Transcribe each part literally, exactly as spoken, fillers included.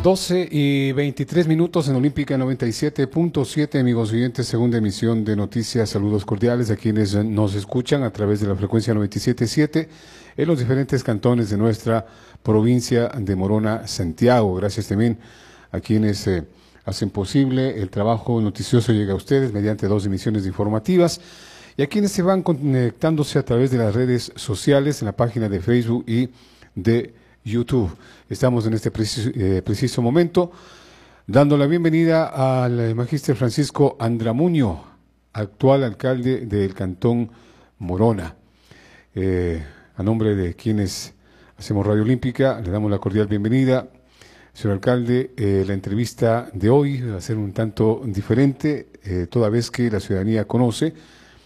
doce y veintitrés minutos en Olímpica noventa y siete punto siete, amigos oyentes, segunda emisión de noticias. Saludos cordiales a quienes nos escuchan a través de la frecuencia noventa y siete punto siete en los diferentes cantones de nuestra provincia de Morona, Santiago. Gracias también a quienes eh, hacen posible el trabajo noticioso llegue a ustedes mediante dos emisiones informativas y a quienes se van conectándose a través de las redes sociales en la página de Facebook y de YouTube. Estamos en este preciso, eh, preciso momento dando la bienvenida al magíster Francisco Andramuño, actual alcalde del Cantón Morona. Eh, a nombre de quienes hacemos Radio Olímpica, le damos la cordial bienvenida. Señor alcalde, eh, la entrevista de hoy va a ser un tanto diferente, eh, toda vez que la ciudadanía conoce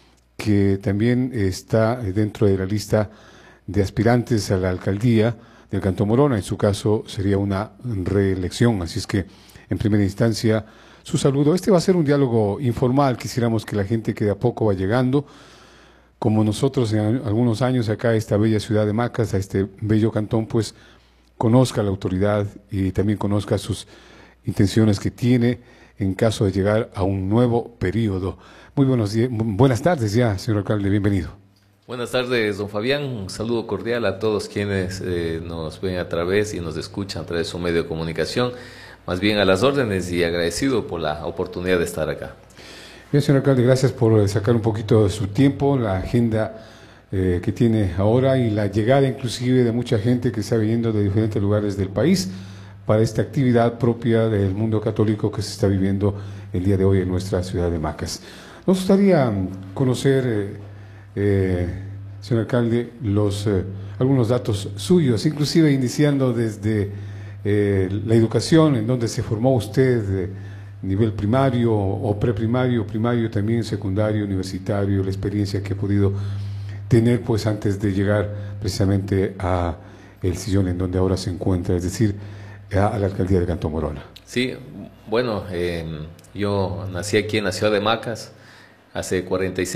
que también está dentro de la lista de aspirantes a la alcaldía del Cantón Morona. En su caso sería una reelección, así es que en primera instancia su saludo. Este va a ser un diálogo informal, quisiéramos que la gente que de a poco va llegando, como nosotros en algunos años acá a esta bella ciudad de Macas, a este bello cantón, pues conozca la autoridad y también conozca sus intenciones que tiene en caso de llegar a un nuevo periodo. Muy buenos días, buenas tardes ya, señor alcalde, bienvenido. Buenas tardes, don Fabián. Un saludo cordial a todos quienes eh, nos ven a través y nos escuchan a través de su medio de comunicación. Más bien a las órdenes y agradecido por la oportunidad de estar acá. Bien, señor alcalde, gracias por sacar un poquito de su tiempo, la agenda eh, que tiene ahora y la llegada inclusive de mucha gente que está viniendo de diferentes lugares del país para esta actividad propia del mundo católico que se está viviendo el día de hoy en nuestra ciudad de Macas. Nos gustaría conocer... Eh, Eh, señor alcalde, los, eh, algunos datos suyos, inclusive iniciando desde eh, la educación, en donde se formó usted, eh, nivel primario o preprimario, primario también, secundario, universitario, la experiencia que ha podido tener pues antes de llegar precisamente a el sillón en donde ahora se encuentra, es decir, a, a la alcaldía de Cantón Morona. Sí, bueno, eh, yo nací aquí en la ciudad de Macas hace cuarenta y seis